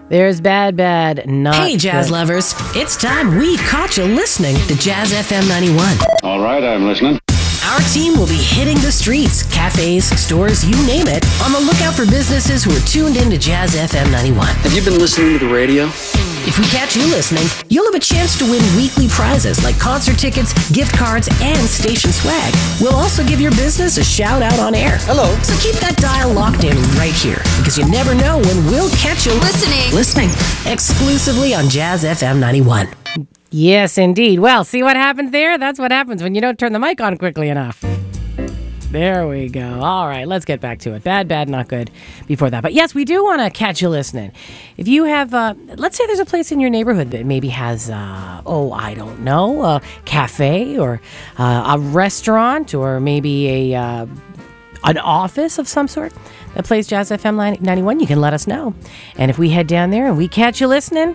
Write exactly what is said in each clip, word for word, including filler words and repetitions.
There's Bad Bad, Not Hey, jazz Good. lovers. It's time we caught you listening to Jazz F M ninety-one. All right, I'm listening. Our team will be hitting the streets, cafes, stores, you name it, on the lookout for businesses who are tuned in to Jazz F M ninety-one. Have you been listening to the radio? If we catch you listening, you'll have a chance to win weekly prizes like concert tickets, gift cards, and station swag. We'll also give your business a shout out on air. Hello. So keep that dial locked in right here, because you never know when we'll catch you Listening. Listening. Exclusively on Jazz F M ninety-one. Yes, indeed. Well, see what happens there? That's what happens when you don't turn the mic on quickly enough. There we go. All right, let's get back to it. Bad, bad, not good before that. But yes, we do want to catch you listening. If you have, uh, let's say there's a place in your neighborhood that maybe has, uh, oh, I don't know, a cafe or uh, a restaurant or maybe a uh, an office of some sort that plays Jazz F M ninety-one, you can let us know. And if we head down there and we catch you listening,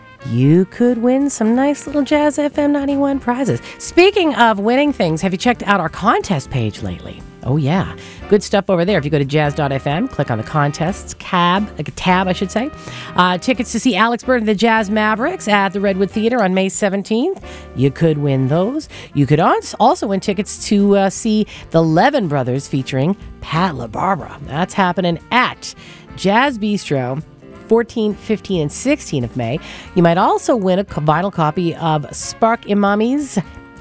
you could win some nice little Jazz F M ninety-one prizes. Speaking of winning things, have you checked out our contest page lately? Oh, yeah. Good stuff over there. If you go to jazz dot f m, click on the contests tab, like a tab, I should say. Uh, tickets to see Alex Bird and the Jazz Mavericks at the Redwood Theater on May seventeenth. You could win those. You could also win tickets to uh, see the Levin Brothers featuring Pat LaBarbera. That's happening at Jazz Bistro, fourteen, fifteen, and sixteen of May. You might also win a vinyl copy of Spark Imami's,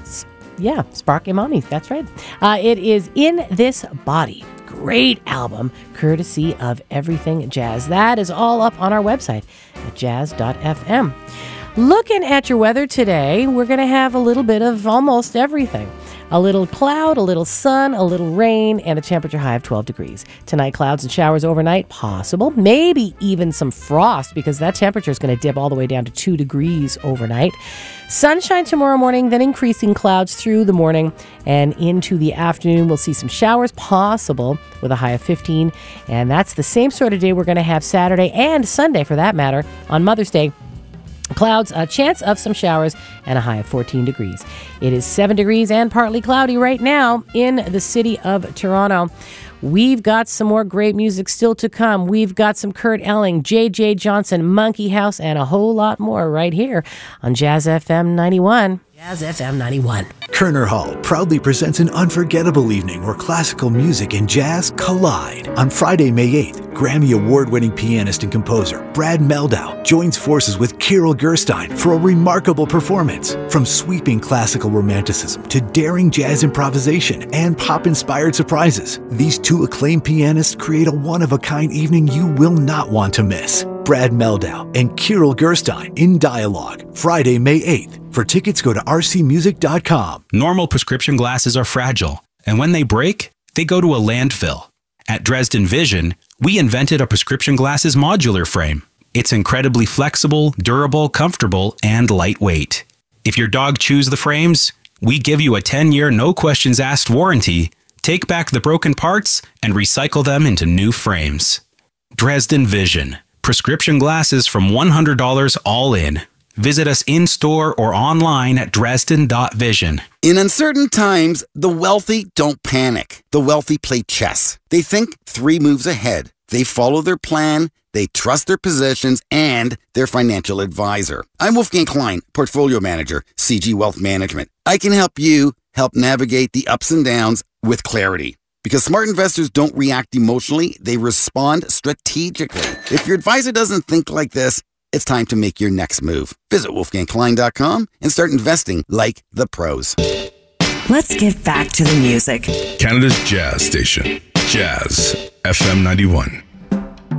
yeah, Spark Imami, that's right. Uh, it is In This Body. Great album, courtesy of Everything Jazz. That is all up on our website at jazz dot f m. Looking at your weather today, we're going to have a little bit of almost everything. A little cloud, a little sun, a little rain, and a temperature high of twelve degrees. Tonight, clouds and showers overnight, possible. Maybe even some frost, because that temperature is going to dip all the way down to two degrees overnight. Sunshine tomorrow morning, then increasing clouds through the morning and into the afternoon. We'll see some showers possible with a high of fifteen. And that's the same sort of day we're going to have Saturday and Sunday, for that matter, on Mother's Day. Clouds, a chance of some showers, and a high of fourteen degrees. It is seven degrees and partly cloudy right now in the city of Toronto. We've got some more great music still to come. We've got some Kurt Elling, J J Johnson, Monkey House, and a whole lot more right here on Jazz F M ninety-one. Jazz F M ninety-one. Kerner Hall proudly presents an unforgettable evening where classical music and jazz collide. On Friday, May eighth, Grammy Award-winning pianist and composer Brad Mehldau joins forces with Kirill Gerstein for a remarkable performance. From sweeping classical romanticism to daring jazz improvisation and pop-inspired surprises, these two acclaimed pianists create a one-of-a-kind evening you will not want to miss. Brad Mehldau and Kirill Gerstein in dialogue, Friday, May eighth. For tickets, go to r c music dot com. Normal prescription glasses are fragile, and when they break, they go to a landfill. At Dresden Vision, we invented a prescription glasses modular frame. It's incredibly flexible, durable, comfortable, and lightweight. If your dog chews the frames, we give you a ten-year no-questions-asked warranty, take back the broken parts, and recycle them into new frames. Dresden Vision. Prescription glasses from one hundred dollars all in. Visit us in-store or online at dresden dot vision. In uncertain times, the wealthy don't panic. The wealthy play chess. They think three moves ahead. They follow their plan, they trust their positions, and their financial advisor. I'm Wolfgang Klein, Portfolio Manager, C G Wealth Management. I can help you help navigate the ups and downs with clarity. Because smart investors don't react emotionally, they respond strategically. If your advisor doesn't think like this, it's time to make your next move. Visit wolfgang klein dot com and start investing like the pros. Let's get back to the music. Canada's Jazz Station, Jazz F M ninety-one.